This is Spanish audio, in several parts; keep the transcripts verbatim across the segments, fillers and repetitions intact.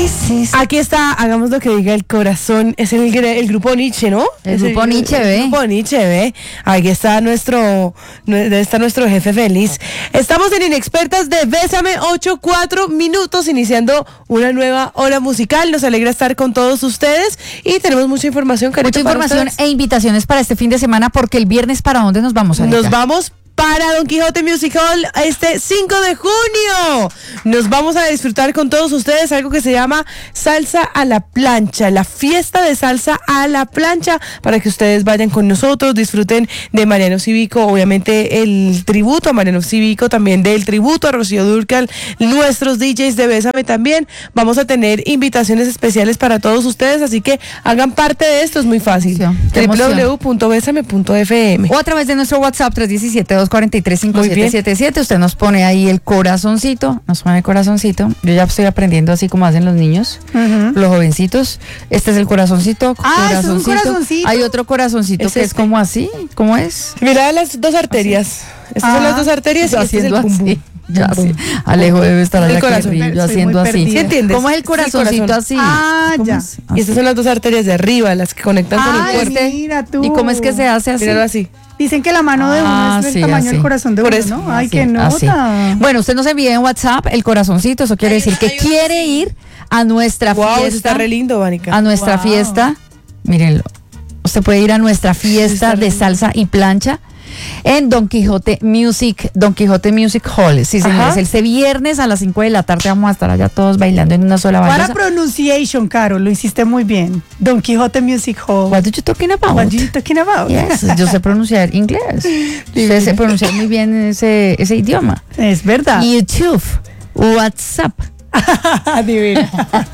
Aquí está, hagamos lo que diga el corazón. Es el, el grupo Nietzsche, ¿no? El es grupo el, Nietzsche, el, ¿ve? El grupo Nietzsche, ¿ve? Aquí está nuestro, está nuestro jefe feliz. Estamos en Inexpertas de Bésame, ocho, cuatro minutos, iniciando una nueva hora musical. Nos alegra estar con todos ustedes y tenemos mucha información, Carito, mucha información para e invitaciones para este fin de semana, porque el viernes, ¿para dónde nos vamos a ir? Nos vamos para Don Quijote Music Hall este cinco de junio. Nos vamos a disfrutar con todos ustedes algo que se llama Salsa a la Plancha, la fiesta de salsa a la plancha, para que ustedes vayan con nosotros, disfruten de Mariano Cívico, obviamente el tributo a Mariano Cívico, también del tributo a Rocío Dúrcal, nuestros D Js de Bésame también. Vamos a tener invitaciones especiales para todos ustedes, así que hagan parte de esto, es muy fácil. Sí, w w w punto besame punto f m o a través de nuestro WhatsApp tres uno siete, dos cuatro tres, cinco siete siete siete. Usted nos pone ahí el corazoncito, nos pone el corazoncito. Yo ya estoy aprendiendo así como hacen los niños, uh-huh. los jovencitos. Este es el corazoncito. Ah, corazoncito. es un corazoncito. Hay otro corazoncito es que este. es como así. ¿Cómo es? Mira las dos arterias. Estas ah, son las dos arterias y este es el así. pum, pum. Ya, sí. Alejo debe estar allá corazón, que yo haciendo así. ¿Sí entiendes? ¿Cómo es el corazoncito sí, así? Ah, ya. Es? Y estas son las dos arterias de arriba, las que conectan ah, con el cuerpo. Mira tú. ¿Y cómo es que se hace así? Míralo así. Dicen que la mano de uno ah, es el sí, tamaño así. del corazón de Por uno, eso. ¿no? Ay, Así, qué nota. así. Bueno, usted nos envía en WhatsApp el corazoncito, eso quiere Ay, decir que ay, quiere sí. ir a nuestra Wow, fiesta. está re lindo, Vanica. A nuestra Wow. fiesta. Mírenlo. Usted puede ir a nuestra fiesta de salsa y plancha en Don Quijote Music, Don Quijote Music Hall. Sí, señores, este viernes a las cinco de la tarde vamos a estar allá todos bailando en una sola Para baldosa. pronunciation, Caro, lo hiciste muy bien. Don Quijote Music Hall. What are you talking about? What are you talking about? Yes, yo sé pronunciar inglés. Usted sé pronunciar muy bien ese, ese idioma. Es verdad. YouTube, WhatsApp, Divina.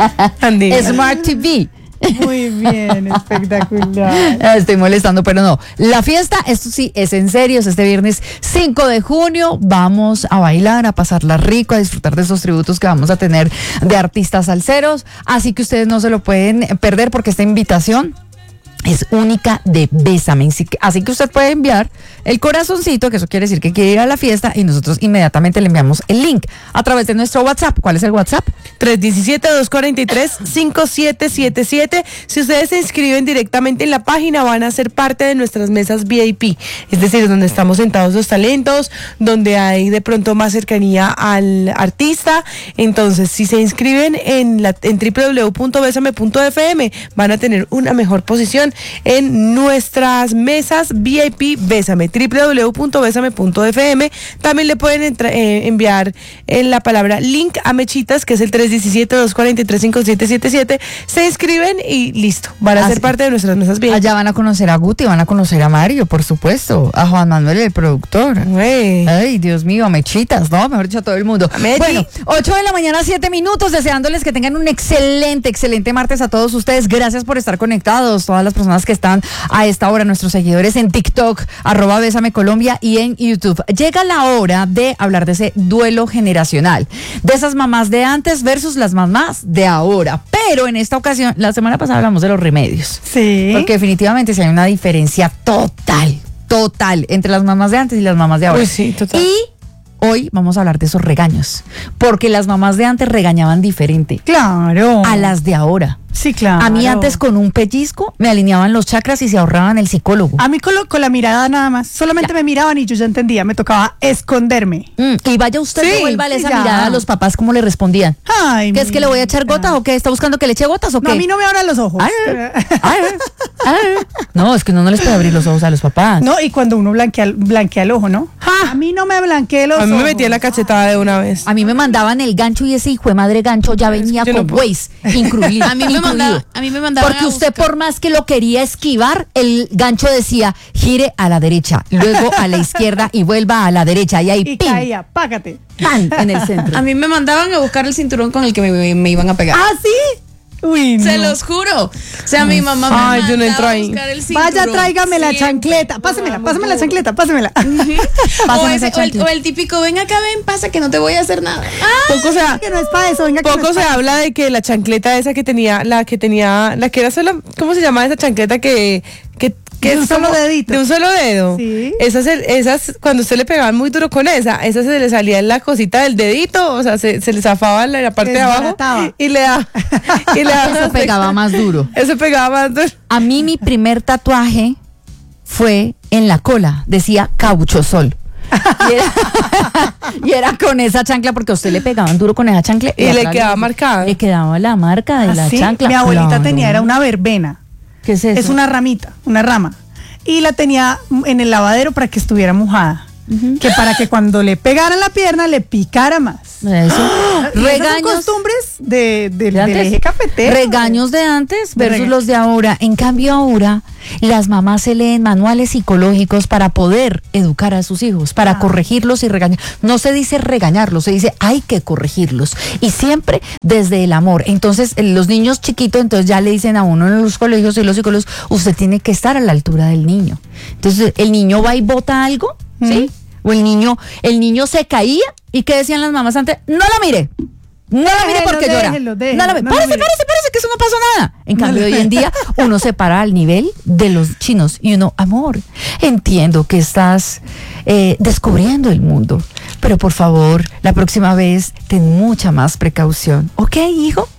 Smart T V. Muy bien, espectacular. Estoy molestando, pero no. La fiesta, esto sí, es en serio, es este viernes cinco de junio. Vamos a bailar, a pasarla rico, a disfrutar de esos tributos que vamos a tener de artistas salseros. Así que ustedes no se lo pueden perder porque esta invitación es única de Bésame. Así que usted puede enviar el corazoncito, que eso quiere decir que quiere ir a la fiesta, y nosotros inmediatamente le enviamos el link a través de nuestro WhatsApp. ¿Cuál es el WhatsApp? tres uno siete, dos cuatro tres, cinco siete siete siete. Si ustedes se inscriben directamente en la página, van a ser parte de nuestras mesas V I P, es decir, donde estamos sentados los talentos, donde hay de pronto más cercanía al artista. Entonces, si se inscriben en, la, en w w w punto besame punto f m, van a tener una mejor posición en nuestras mesas V I P Bésame, w w w punto besame punto f m. También le pueden entra, eh, enviar en la palabra link a Mechitas, que es el tres uno siete, dos cuatro tres, cinco siete siete siete. Se inscriben y listo, van a Así. ser parte de nuestras mesas V I P. Allá van a conocer a Guti, van a conocer a Mario, por supuesto, a Juan Manuel, el productor. Güey. Ay, Dios mío, a Mechitas, ¿no? Mejor dicho, a todo el mundo. Meti. Bueno, ocho de la mañana, siete minutos, deseándoles que tengan un excelente, excelente martes a todos ustedes. Gracias por estar conectados, todas las personas que están a esta hora, nuestros seguidores en TikTok, arroba Bésame Colombia, y en YouTube. Llega la hora de hablar de ese duelo generacional, de esas mamás de antes versus las mamás de ahora. Pero en esta ocasión, la semana pasada hablamos de los remedios. Sí. Porque definitivamente sí hay una diferencia total, total, entre las mamás de antes y las mamás de ahora. Uy, sí, total. Y hoy vamos a hablar de esos regaños, porque las mamás de antes regañaban diferente Claro. a las de ahora. Sí, claro. A mí antes con un pellizco me alineaban los chakras y se ahorraban el psicólogo. A mí con, lo- con la mirada nada más. Solamente Ya. me miraban y yo ya entendía. Me tocaba esconderme. Mm, y vaya usted Sí, y vuélvale esa ya. mirada a los papás como le respondían. Ay, ¿Qué es que le voy a echar mira. gotas o qué? ¿Está buscando que le eche gotas o qué? No, a mí no me abran los ojos. Ay, ay, ay. No, es que uno no les puede abrir los ojos a los papás. No, y cuando uno blanquea, blanquea el ojo, ¿no? A mí no me blanqueé los A mí ojos. me metí en la cachetada de una vez. A mí me mandaban el gancho y ese hijo de madre gancho ya venía yo no con puedo. Waze incluido. A mí me incluido. mandaba, a mí me mandaban Porque a usted buscar. por más que lo quería esquivar, el gancho decía gire a la derecha, luego a la izquierda y vuelva a la derecha. Y ahí Y ¡pim! caía, págate. ¡Pan! En el centro. A mí me mandaban a buscar el cinturón con el que me, me iban a pegar. ¿Ah, sí? Uy, Se no. los juro. O sea, mi mamá me Ay, yo no mandaba entro a ahí. buscar el cinturón. Vaya, tráigame la Siempre. chancleta. Pásemela, Vamos, pásemela la duro. chancleta, pásemela. O, Pásame ese- esa o el, chancleta. o el típico, ven acá, ven, pasa que no te voy a hacer nada. Poco se, ha- Que no es para eso, venga. que no poco es se pa' habla de que la chancleta esa que tenía, la que tenía, la que era solo, ¿cómo se llama esa chancleta que, que que De es un solo como- dedito. de un solo dedo. Sí. Esas, esas, cuando usted le pegaba muy duro con esa, esa se le salía en la cosita del dedito, o sea, se, se le zafaba la, la parte de abajo Desbarataba. y le da, y le daba Eso pegaba más duro. Eso pegaba más duro. A mí mi primer tatuaje fue en la cola, decía Cauchosol. Y era, y era con esa chancla porque a usted le pegaban duro con esa chancla Y le atrás quedaba marcada. Le quedaba la marca de la Así, chancla. mi abuelita Claro. tenía, era una verbena. ¿Qué es eso? Es una ramita, una rama. Y la tenía en el lavadero para que estuviera mojada. Que para que cuando le pegaran la pierna le picara más. Eso. Y esas son Regaños costumbres de, de- de del antes. eje cafetero. Regaños de antes De versus rega- los de ahora. En cambio ahora las mamás se leen manuales psicológicos para poder educar a sus hijos, para Ah. corregirlos y regañar. No se dice regañarlos, se dice hay que corregirlos. Y siempre desde el amor. Entonces eh, los niños chiquitos entonces ya le dicen a uno en los colegios y los psicólogos, usted tiene que estar a la altura del niño. Entonces el niño va y bota algo, ¿sí? O el niño, el niño se caía y ¿qué decían las mamás antes? No la mire. No la mire Déjelo, porque llora. déjelo, déjelo, no la mire. no la Párese, mire. párese, párese, que eso no pasó nada. En No cambio, le- hoy en día uno se para al nivel de los chinos y uno, amor, entiendo que estás eh, descubriendo el mundo, pero por favor, la próxima vez ten mucha más precaución. ¿Ok, hijo?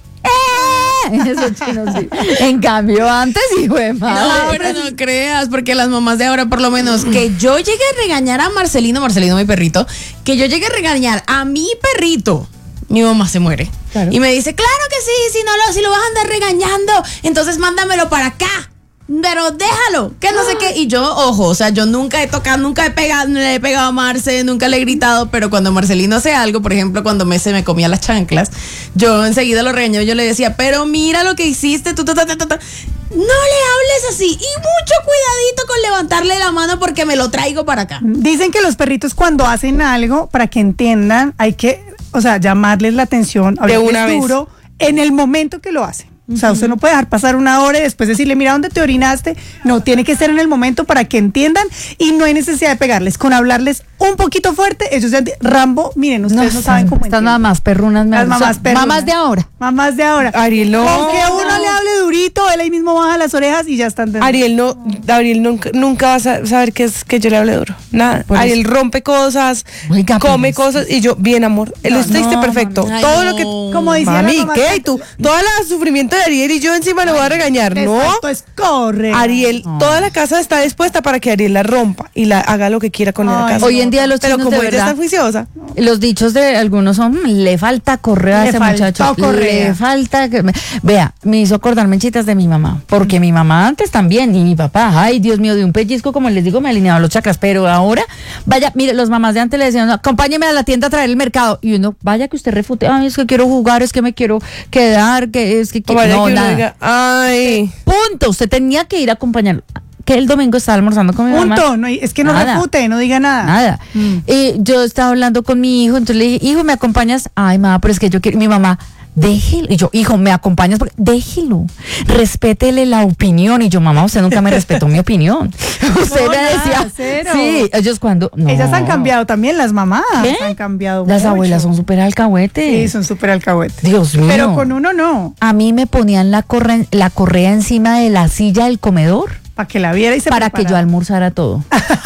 ¡Eh! Esos chinos sí. En cambio, antes, hijo de No, madre. pero no creas, porque las mamás de ahora, por lo menos, que yo llegue a regañar a Marcelino, Marcelino mi perrito, que yo llegue a regañar a mi perrito, mi mamá se muere. Claro. Y me dice, claro que sí, si no lo, si lo vas a andar regañando, entonces mándamelo para acá. Pero déjalo, que no sé qué. Y yo, ojo, o sea, yo nunca he tocado, nunca he pegado, no le he pegado a Marce, nunca le he gritado, pero cuando Marcelino hace algo, por ejemplo, cuando me se me comía las chanclas, yo enseguida lo regañaba, yo le decía, pero mira lo que hiciste, tú, ta, ta, ta, ta, ta. No le hables así. Y mucho cuidadito con levantarle la mano porque me lo traigo para acá. Dicen que los perritos cuando hacen algo, para que entiendan, hay que, o sea, llamarles la atención, hablarles una vez. duro en el momento que lo hacen. O sea, usted no puede dejar pasar una hora y después decirle, mira dónde te orinaste. No, tiene que ser en el momento para que entiendan y no hay necesidad de pegarles. Con hablarles un poquito fuerte, ellos ya enti- Rambo, miren, ustedes no, saben cómo Estas entienden. mamás perrunas. me- Las mamás son perrunas. Mamás de ahora. Mamás de ahora. Ariel, no. Con que uno le hable durito, él ahí mismo baja las orejas y ya están dentro. Ariel no, Ariel nunca, nunca va a sa- saber que es que yo le hable duro. Nada. Por Ariel rompe cosas, Oiga, pero come es- cosas y yo, bien amor. Él No, lo hiciste no, perfecto. no, no. Todo Ay, lo que. no. Como decía la Mami, mamá, ¿qué? ¿Y tú? Todo el sufrimiento de Ariel y yo encima lo voy a regañar. No. Exacto, es corre. Ariel, toda la casa está dispuesta para que Ariel la rompa y la haga lo que quiera con la Ay, casa. Hoy en día los Pero chinos como de ella verdad, está juiciosa. los dichos de algunos son, "Mm, le falta correa a Le ese faltó muchacho. correa". Le falta que me-". Vea, me hizo acordar menchitas de mi mamá, porque mi mamá antes también, y mi papá, ay Dios mío, de un pellizco, como les digo, me alineaba los chakras, pero ahora, vaya, mire, los mamás de antes le decían, "No, acompáñeme a la tienda a traer el mercado", y uno, vaya que usted refute, ay, es que quiero jugar, es que me quiero quedar, que es que, O que-". vaya no, que uno nada. diga, ay. Punto, usted tenía que ir a acompañarlo. Que el domingo estaba almorzando con mi mamá. Punto, no, es que no Nada. refute, no diga nada. Nada. Y yo estaba hablando con mi hijo, entonces le dije, hijo, ¿me acompañas? Ay, mamá, pero es que yo quiero. Mi mamá, déjelo. Y yo, hijo, ¿me acompañas? Porque, déjelo. Respétele la opinión. Y yo, mamá, usted nunca me respetó mi opinión. Usted No, me nada, decía. cero. Sí, ellos cuando. No. Ellas han cambiado también, las mamás ¿Qué? han cambiado Las mucho. abuelas son súper alcahuetes. Sí, son súper alcahuetes. Dios mío. Pero con uno no, A mí me ponían la, corre- la correa encima de la silla del comedor para que la viera y se para que yo preparara. almorzara todo.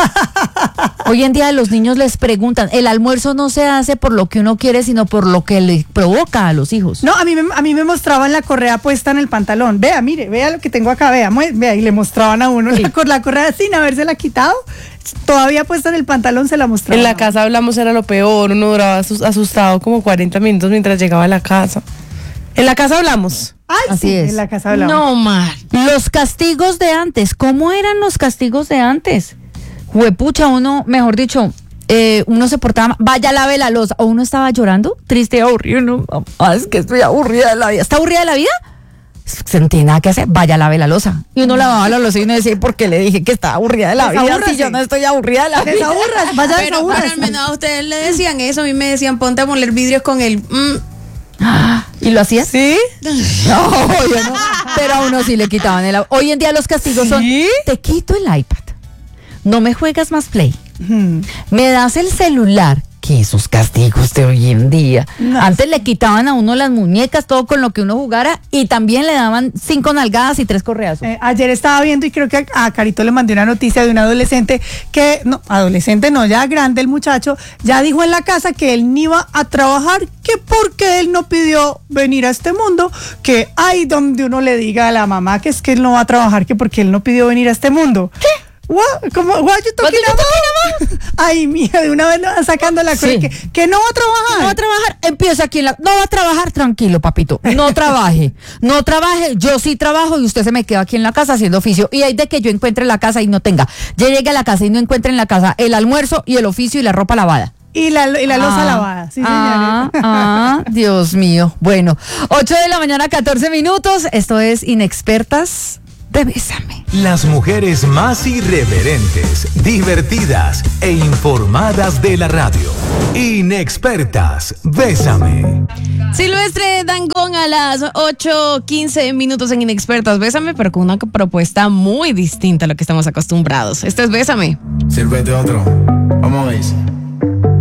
Hoy en día los niños les preguntan, el almuerzo no se hace por lo que uno quiere, sino por lo que le provoca a los hijos. No, a mí, me, a mí me mostraban la correa puesta en el pantalón. Vea, mire, vea lo que tengo acá, vea, mue- vea, y le mostraban a uno la, cor- la correa sin habérsela quitado, todavía puesta en el pantalón se la mostraban. En la casa hablamos, era lo peor. Uno duraba asus- asustado como cuarenta minutos mientras llegaba a la casa. En la casa hablamos. Ay, Así sí, es. en la casa hablamos. No, Mar. Los castigos de antes, ¿cómo eran los castigos de antes? Juepucha, uno, mejor dicho, eh, uno se portaba, ma- vaya, lave la loza, o uno estaba llorando, triste, aburrido, no, ah, es que estoy aburrida de la vida. ¿Está aburrida de la vida? Se no tiene nada que hacer, vaya, lave la loza. Y uno lavaba la loza y uno decía, ¿por qué le dije que estaba aburrida de la vida? Si Desabúrrase. yo no estoy aburrida de la vida. Desaburras, vaya Pero, pero desaburras. al menos a ustedes le decían eso, a mí me decían, ponte a moler vidrios con el... mm. ¿Y lo hacías? ¿Sí? No, yo no. Pero a uno sí le quitaban el. Hoy en día los castigos son: ¿Sí? te quito el iPad, no me juegas más Play, Mm. me das el celular que esos castigos de hoy en día. No. Antes le quitaban a uno las muñecas, todo con lo que uno jugara, y también le daban cinco nalgadas y tres correazos. Eh, ayer estaba viendo y creo que a, a Carito le mandé una noticia de un adolescente que, no, adolescente no, ya grande el muchacho, ya dijo en la casa que él ni iba a trabajar, que porque él no pidió venir a este mundo, que hay donde uno le diga a la mamá que es que él no va a trabajar, que porque él no pidió venir a este mundo. ¿Qué? What? ¿Cómo? What you talking about? Ay, mía, de una vez lo van sacando la cosa, Sí. que, que no va a trabajar. No va a trabajar, empieza aquí en la... No va a trabajar, tranquilo, papito. No trabaje, no trabaje, yo sí trabajo y usted se me queda aquí en la casa haciendo oficio. Y hay de que yo encuentre la casa y no tenga. Ya llegue a la casa y no encuentre en la casa el almuerzo y el oficio y la ropa lavada. Y la, y la loza Ah, lavada, sí, ah, señores. ah, Dios mío. Bueno, ocho de la mañana, catorce minutos. Esto es Inexpertas de Bésame. Las mujeres más irreverentes, divertidas e informadas de la radio. Inexpertas, Bésame. Silvestre Dangond a las ocho quince minutos en Inexpertas, Bésame, pero con una propuesta muy distinta a lo que estamos acostumbrados. Este es Bésame. Sírvete otro. Vamos a ver.